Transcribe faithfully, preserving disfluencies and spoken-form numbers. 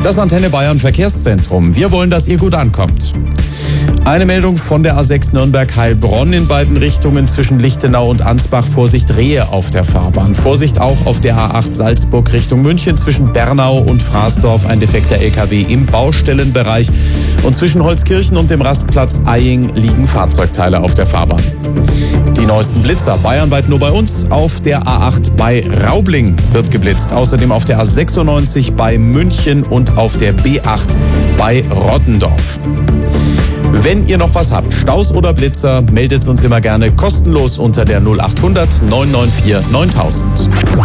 Das Antenne Bayern Verkehrszentrum. Wir wollen, dass ihr gut ankommt. Eine Meldung von der A sechs Nürnberg-Heilbronn in beiden Richtungen zwischen Lichtenau und Ansbach. Vorsicht, Rehe auf der Fahrbahn. Vorsicht auch auf der A acht Salzburg Richtung München zwischen Bernau und Fraßdorf. Ein defekter L K W im Baustellenbereich. Und zwischen Holzkirchen und dem Rastplatz Eying liegen Fahrzeugteile auf der Fahrbahn. Die neuesten Blitzer bayernweit nur bei uns. Auf der A acht bei Raubling wird geblitzt. Außerdem auf der A sechsundneunzig bei München und auf der B acht bei Rottendorf. Wenn ihr noch was habt, Staus oder Blitzer, meldet uns immer gerne kostenlos unter der null acht hundert neun neun vier neuntausend.